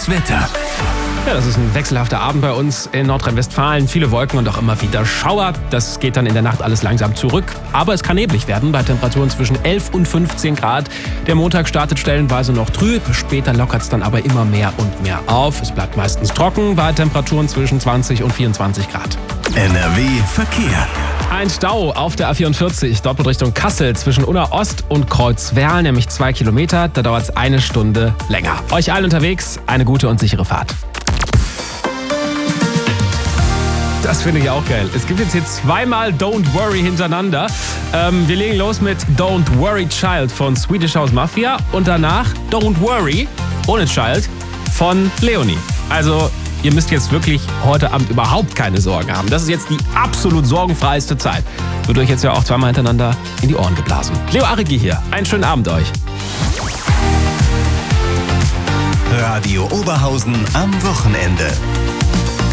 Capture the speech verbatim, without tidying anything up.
Wetter. Ja, das ist ein wechselhafter Abend bei uns in Nordrhein-Westfalen. Viele Wolken und auch immer wieder Schauer. Das geht dann in der Nacht alles langsam zurück. Aber es kann neblig werden bei Temperaturen zwischen elf und fünfzehn Grad. Der Montag startet stellenweise noch trüb. Später lockert es dann aber immer mehr und mehr auf. Es bleibt meistens trocken bei Temperaturen zwischen zwanzig und vierundzwanzig Grad. N R W Verkehr. Ein Stau auf der A vierundvierzig, dort Richtung Kassel zwischen Unna Ost und Kreuzwerl, nämlich zwei Kilometer. Da dauert es eine Stunde länger. Euch allen unterwegs eine gute und sichere Fahrt. Das finde ich auch geil. Es gibt jetzt hier zweimal Don't Worry hintereinander. Ähm, wir legen los mit Don't Worry Child von Swedish House Mafia und danach Don't Worry ohne Child von Leonie. Also ihr müsst jetzt wirklich heute Abend überhaupt keine Sorgen haben. Das ist jetzt die absolut sorgenfreiste Zeit. Wird euch jetzt ja auch zweimal hintereinander in die Ohren geblasen. Leo Arrigi hier. Einen schönen Abend euch. Radio Oberhausen am Wochenende.